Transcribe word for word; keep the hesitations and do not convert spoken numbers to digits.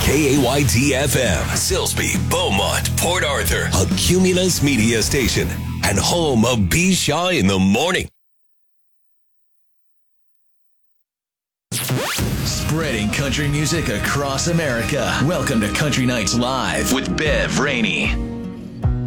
K A Y T F M, Silsbee, Beaumont, Port Arthur, a Cumulus media station, and home of B. Shaw in the Morning. Spreading country music across America. Welcome to Country Nights Live with Bev Rainey.